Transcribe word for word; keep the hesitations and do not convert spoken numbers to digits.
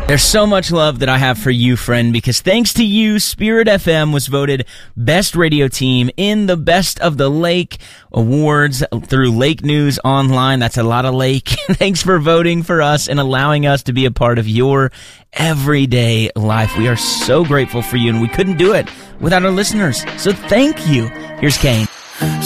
There's so much love that I have for you, friend, because thanks to you, Spirit F M was voted Best Radio Team in the Best of the Lake Awards through Lake News Online. That's a lot of lake. Thanks for voting for us and allowing us to be a part of your everyday life. We are so grateful for you, and we couldn't do it without our listeners. So thank you. Here's Kane.